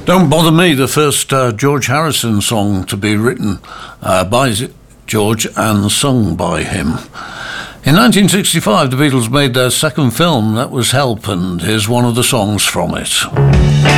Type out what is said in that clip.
Don't Bother Me, the first George Harrison song to be written by George and sung by him. In 1965, the Beatles made their second film, that was Help, and here's one of the songs from it.